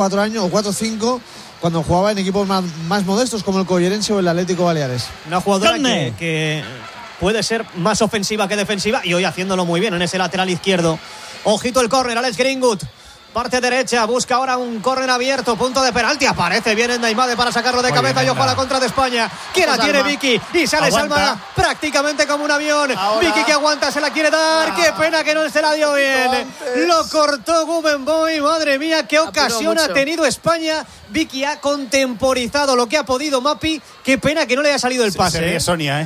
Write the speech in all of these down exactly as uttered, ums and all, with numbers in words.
cuatro años o cuatro o cinco cuando jugaba en equipos más, más modestos como el Collerense o el Atlético Baleares. Una jugadora que, que puede ser más ofensiva que defensiva y hoy haciéndolo muy bien en ese lateral izquierdo. Ojito el córner, Alex Greenwood. Parte derecha, busca ahora un córner abierto, punto de penalti, aparece bien en Naimade para sacarlo de cabeza. Muy y ojo a la contra de España, que la tiene Vicky y sale aguanta. Salma prácticamente como un avión. Ahora. Vicky que aguanta, se la quiere dar, ah. Qué pena que no se la dio bien, lo cortó Gubenboy. Madre mía, qué ocasión ha tenido España. Vicky ha contemporizado lo que ha podido Mapi, qué pena que no le haya salido el pase. Se ríe Sonia, eh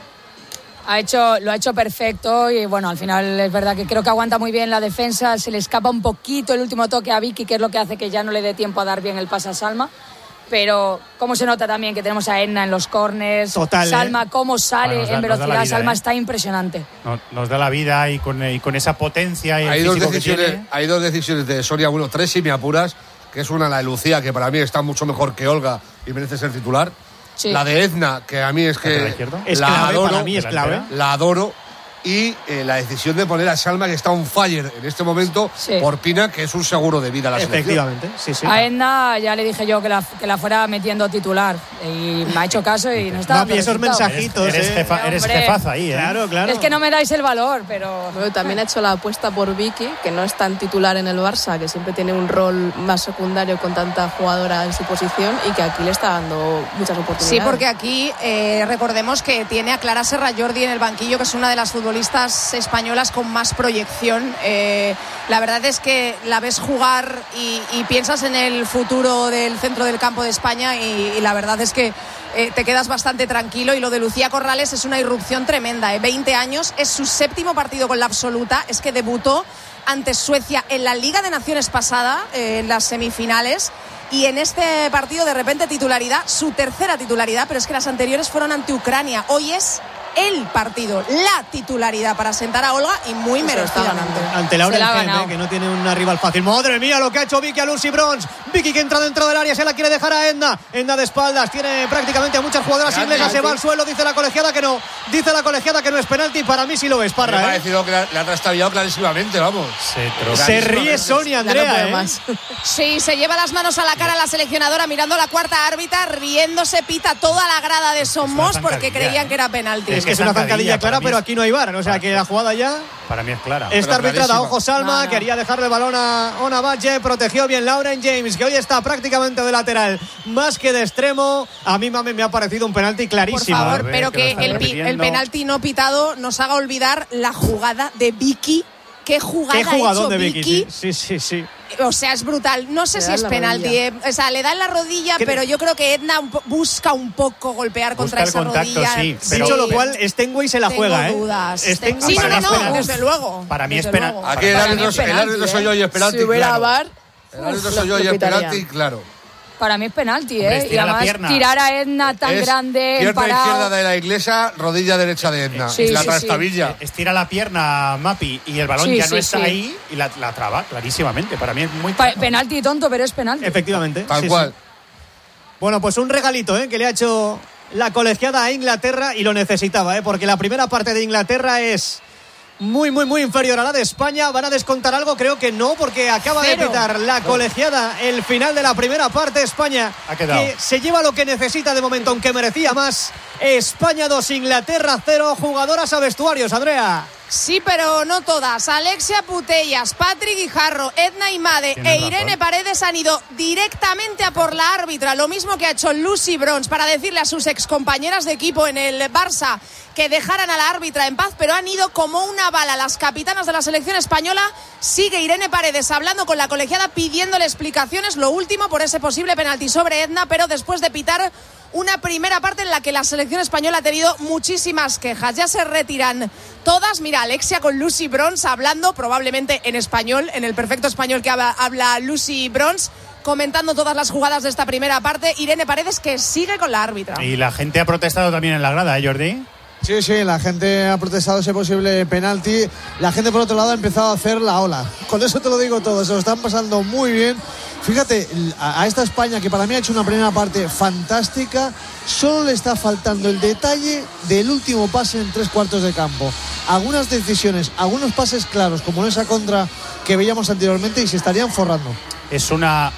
Ha hecho, lo ha hecho perfecto y bueno, al final es verdad que creo que aguanta muy bien la defensa, se le escapa un poquito el último toque a Vicky, que es lo que hace que ya no le dé tiempo a dar bien el pase a Salma, pero cómo se nota también que tenemos a Edna en los corners. Total, Salma ¿eh? cómo sale bueno, da, en velocidad, vida, Salma ¿eh? Está impresionante. Nos, nos da la vida y con, y con esa potencia y el hay dos físico decisiones, que tiene. Hay dos decisiones de Sonia, bueno, tres si me apuras, que es una la de Lucía, que para mí está mucho mejor que Olga y merece ser titular. Sí. La de Edna, que a mí es que es la clave, adoro, para mí es clave. La adoro. Y eh, la decisión de poner a Salma, que está on fire en este momento, sí. por Pina, que es un seguro de vida a la efectivamente, selección. sí, sí. A Edna ya le dije yo que la, que la fuera metiendo titular y me ha hecho caso y no está. No, esos mensajitos. Eres, eres, jefa, eres jefaza ahí, ¿eh? Claro, claro. Es que no me dais el valor, pero. Bueno, también ha hecho la apuesta por Vicky, que no es tan titular en el Barça, que siempre tiene un rol más secundario con tanta jugadora en su posición y que aquí le está dando muchas oportunidades. Sí, porque aquí eh, recordemos que tiene a Clara Serra Jordi en el banquillo, que es una de las futbolistas españolas con más proyección. Eh, la verdad es que la ves jugar y, y piensas en el futuro del centro del campo de España y, y la verdad es que eh, te quedas bastante tranquilo. Y lo de Lucía Corrales es una irrupción tremenda, eh. veinte años, es su séptimo partido con la absoluta, es que debutó ante Suecia en la Liga de Naciones pasada, eh, en las semifinales, y en este partido de repente titularidad, su tercera titularidad, pero es que las anteriores fueron ante Ucrania. Hoy es el partido, la titularidad para sentar a Olga y muy merecidamente. Ante Laura Encén, que no tiene una rival fácil. Madre mía, lo que ha hecho Vicky a Lucy Bronze. Vicky que entra dentro del área, se la quiere dejar a Edna. Edna de espaldas, tiene prácticamente a muchas jugadoras inglesas, se va al suelo, dice la colegiada que no. Dice la colegiada que no es penalti, para mí sí lo es, Parra. Me ha ¿eh? parecido que la ha trastabillado clarísimamente, vamos. Se, se ríe Sonia, Andrea, no ¿eh? Sí, se lleva las manos a la cara la seleccionadora mirando a la cuarta árbitra, riéndose, pita toda la grada de Somos porque creían que era penalti. Es que es una zancadilla clara, pero aquí no hay V A R, o sea que la jugada ya para mí es clara. Está arbitrada, ojo Salma, no, no. Quería dejarle el balón a Ona Valle, protegió bien Lauren James, que hoy está prácticamente de lateral, más que de extremo. A mí mami, me ha parecido un penalti clarísimo. Por favor, pero que, que el, el penalti no pitado nos haga olvidar la jugada de Vicky. ¿Qué jugada ¿Qué jugadón ha hecho de Vicky? Vicky? Sí, sí, sí. O sea, es brutal. No sé si es penalti. Eh. O sea, le da en la rodilla, ¿Qué? Pero yo creo que Edna un po- busca un poco golpear busca contra esa contacto, rodilla. Sí, pero Dicho lo cual, Stenway se la tengo juega, ¿eh? dudas. Sten- Sí, no, no, no, penalti. desde luego. Para mí desde es penalti. Aquí el árbitro soy yo y es penalti. Si hubiera claro. V A R, el árbitro soy yo y es penalti, claro. Para mí es penalti, Hombre, ¿eh? Y además tirar a Edna tan es grande, pierna parado. izquierda de la inglesa, rodilla derecha de Edna. Sí, la sí, trastabilla. Sí. Estira la pierna Mapi y el balón sí, ya sí, no está sí. ahí y la, la traba clarísimamente. Para mí es muy Pa- claro. penalti tonto, pero es penalti. Efectivamente. Tal sí, cual. sí. Bueno, pues un regalito, ¿eh? Que le ha hecho la colegiada a Inglaterra y lo necesitaba, ¿eh? Porque la primera parte de Inglaterra es muy, muy, muy inferior a la de España. ¿Van a descontar algo? Creo que no, porque acaba Cero. de pitar la colegiada el final de la primera parte. España Ha quedado. que se lleva lo que necesita de momento, aunque merecía más. España dos, Inglaterra cero. Jugadoras a vestuarios, Andrea. Sí, pero no todas. Alexia Putellas, Patrick Guijarro, Edna Imade Tienes e Irene razón. Paredes han ido directamente a por la árbitra. Lo mismo que ha hecho Lucy Bronze para decirle a sus excompañeras de equipo en el Barça que dejaran a la árbitra en paz, pero han ido como una bala. Las capitanas de la selección española. Sigue Irene Paredes hablando con la colegiada, pidiéndole explicaciones. Lo último por ese posible penalti sobre Edna, pero después de pitar una primera parte en la que la selección española ha tenido muchísimas quejas. Ya se retiran todas. Mira, Alexia con Lucy Bronze hablando probablemente en español, en el perfecto español que habla, habla Lucy Bronze, comentando todas las jugadas de esta primera parte. Irene Paredes que sigue con la árbitra. Y la gente ha protestado también en la grada, ¿eh, Jordi? Sí, sí, la gente ha protestado ese posible penalti. La gente, por otro lado, ha empezado a hacer la ola. Con eso te lo digo todo, se lo están pasando muy bien. Fíjate, a esta España, que para mí ha hecho una primera parte fantástica, solo le está faltando el detalle del último pase en tres cuartos de campo. Algunas decisiones, algunos pases claros, como en esa contra que veíamos anteriormente, y se estarían forrando. Es una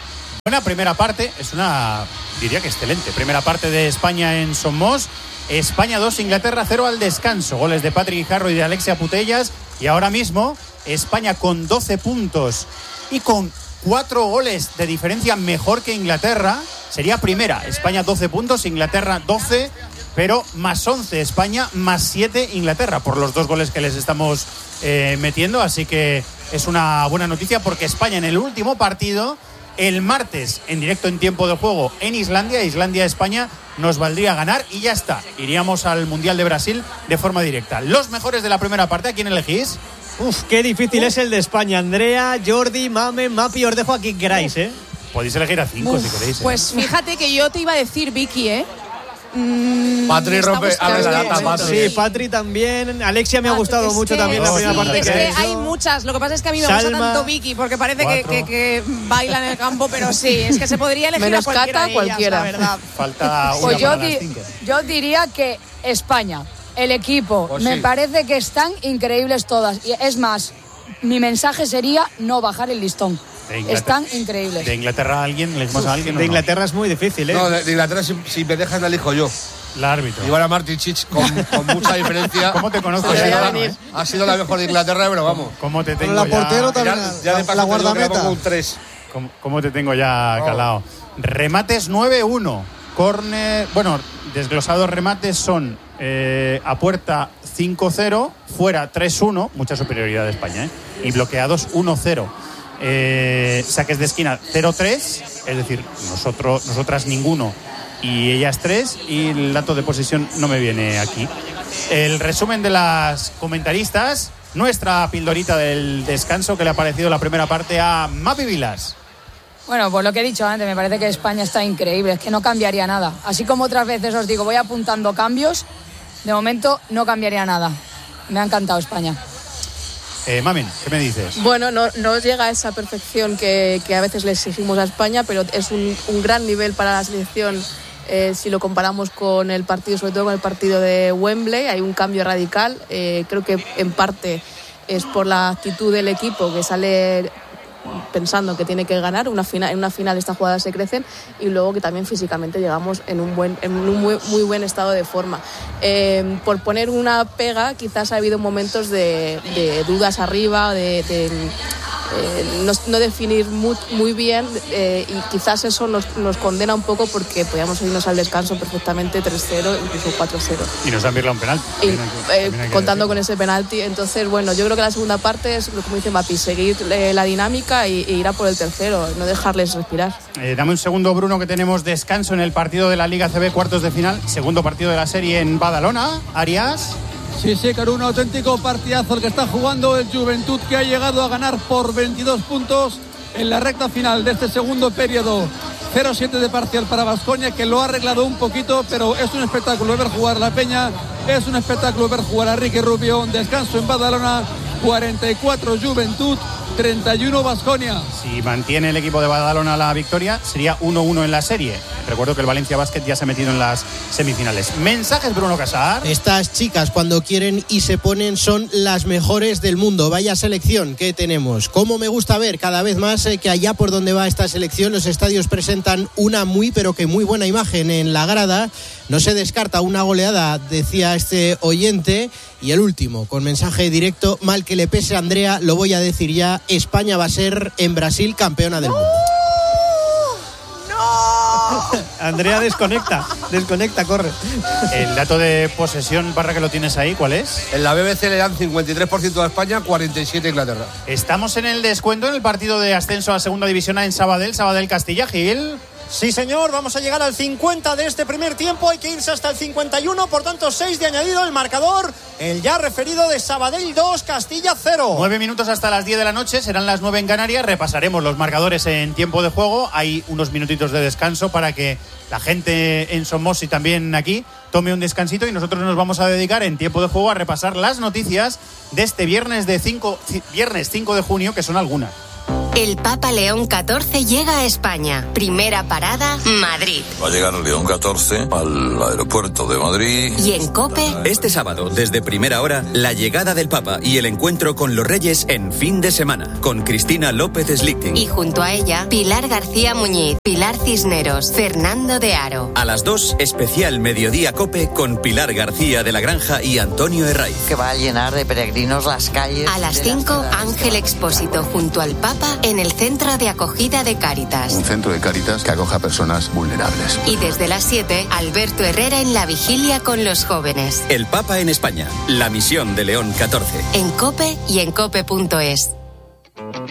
Buena primera parte, es una, diría que excelente, primera parte de España en Somos. España dos, Inglaterra cero al descanso. Goles de Patrick Guijarro y de Alexia Putellas. Y ahora mismo España con doce puntos y con cuatro goles de diferencia mejor que Inglaterra. Sería primera. España doce puntos, Inglaterra doce, pero más once España, más siete Inglaterra por los dos goles que les estamos eh, metiendo. Así que es una buena noticia porque España en el último partido, el martes en directo en tiempo de juego en Islandia, Islandia-España, nos valdría ganar y ya está. Iríamos al Mundial de Brasil de forma directa. Los mejores de la primera parte, ¿a quién elegís? Uf, qué difícil Uf. es el de España. Andrea, Jordi, Mame, Mapi, os dejo a quien queráis, ¿eh? Podéis elegir a cinco Uf, si queréis. ¿eh? Pues fíjate que yo te iba a decir Vicky, ¿eh? Mm, Patri rompe a ver la data, Patri. Sí, Patri también. Alexia me ha gustado es mucho que, también la sí, primera parte. Es que, que hay muchas. Lo que pasa es que a mí me Salma, gusta tanto Vicky porque parece que, que, que baila en el campo, pero sí, es que se podría elegir menos a cualquiera Cata, de ellas, cualquiera. la verdad. Falta una pues yo, para di- las cinco. yo diría que España, el equipo, Pues me sí. parece que están increíbles todas. Y es más, mi mensaje sería no bajar el listón. Están increíbles. ¿De Inglaterra a alguien? ¿Elegimos a alguien? De Inglaterra es muy difícil, ¿eh? No, de, de Inglaterra, si, si me dejas, la elijo yo. La árbitro. Ivana Marticic, con, con mucha diferencia. ¿Cómo te conozco? Ha Se sido, veía la, venir. ha sido la mejor de Inglaterra, pero vamos. ¿Cómo te tengo la ya? portero también. Ya, La- ya de la paso te digo que le guardameta. pongo un tres. ¿Cómo, cómo te tengo ya Oh. calado? Remates nueve uno. Corner. Bueno, desglosados remates son eh, a puerta cinco cero, fuera tres uno, mucha superioridad de España, ¿eh? Y bloqueados uno cero. Eh, saques de esquina cero tres, es decir, nosotros, nosotras ninguno y ellas tres, y el dato de posesión no me viene aquí. El resumen de las comentaristas, nuestra pildorita del descanso que le ha parecido la primera parte a Mapi Vilas. Bueno, pues lo que he dicho antes, me parece que España está increíble, es que no cambiaría nada. Así como otras veces os digo, voy apuntando cambios, de momento no cambiaría nada. Me ha encantado España. Eh, Mamen, ¿qué me dices? Bueno, no, no llega a esa perfección que, que a veces le exigimos a España, pero es un, un gran nivel para la selección eh, si lo comparamos con el partido, sobre todo con el partido de Wembley. Hay un cambio radical. Eh, creo que en parte es por la actitud del equipo que sale pensando que tiene que ganar. Una final, en una final estas jugadas se crecen, y luego que también físicamente llegamos en un buen en un muy, muy buen estado de forma. Eh, por poner una pega, quizás ha habido momentos de, de dudas arriba, de, de eh, no, no definir muy, muy bien, eh, y quizás eso nos, nos condena un poco porque podíamos irnos al descanso perfectamente tres cero, incluso cuatro cero. Y nos han virado un penalti. Y, También hay que- eh, también hay que contando decir. con ese penalti. Entonces, bueno, yo creo que la segunda parte es, como dice Mapi, seguir eh, la dinámica y, y ir a por el tercero, no dejarles respirar. Eh, dame un segundo, Bruno, que tenemos descanso en el partido de la Liga C B, cuartos de final, segundo partido de la serie en Badalona. Arias. Sí, sí, claro, un auténtico partidazo el que está jugando el Juventud, que ha llegado a ganar por veintidós puntos en la recta final de este segundo periodo. cero siete de parcial para Baskonia, que lo ha arreglado un poquito, pero es un espectáculo ver jugar la Peña, es un espectáculo ver jugar a Ricky Rubio. Descanso en Badalona, cuarenta y cuatro Juventud, treinta y uno Baskonia. Si mantiene el equipo de Badalona la victoria, sería uno uno en la serie. Recuerdo que el Valencia Basket ya se ha metido en las semifinales. Mensajes, Bruno Casar. Estas chicas, cuando quieren y se ponen, son las mejores del mundo. Vaya selección que tenemos. Cómo me gusta ver cada vez más eh, que allá por donde va esta selección, los estadios presentan una muy, pero que muy buena imagen en la grada. No se descarta una goleada, decía este oyente. Y el último, con mensaje directo, mal que le pese a Andrea, lo voy a decir ya, España va a ser en Brasil campeona del mundo. Andrea desconecta, desconecta, corre. El dato de posesión, Parra, que lo tienes ahí, ¿cuál es? En la B B C le dan cincuenta y tres por ciento a España, cuarenta y siete a Inglaterra. Estamos en el descuento en el partido de ascenso a segunda división A en Sabadell, Sabadell Castilla, Gil. Sí, señor, vamos a llegar al cincuenta de este primer tiempo, hay que irse hasta el cincuenta y uno, por tanto seis de añadido, el marcador, el ya referido de Sabadell dos, Castilla cero. Nueve minutos hasta las diez de la noche, serán las nueve en Canarias, repasaremos los marcadores en tiempo de juego, hay unos minutitos de descanso para que la gente en Somos y también aquí tome un descansito, y nosotros nos vamos a dedicar en tiempo de juego a repasar las noticias de este viernes de cinco, viernes cinco de junio, que son algunas. El Papa León catorce llega a España. Primera parada, Madrid. Va a llegar el León catorce al aeropuerto de Madrid. Y en COPE, este sábado, desde primera hora, la llegada del Papa y el encuentro con los Reyes en fin de semana, con Cristina López Slichting. Y junto a ella, Pilar García Muñiz, Pilar Cisneros, Fernando de Aro. A las dos, especial Mediodía COPE con Pilar García de la Granja y Antonio Herraiz. Que va a llenar de peregrinos las calles. A las cinco, Ángel Expósito junto al Papa en el centro de acogida de Cáritas. Un centro de Cáritas que acoja a personas vulnerables. Y desde las siete, Alberto Herrera en la vigilia con los jóvenes. El Papa en España, la misión de León catorce. En COPE y en cope punto es.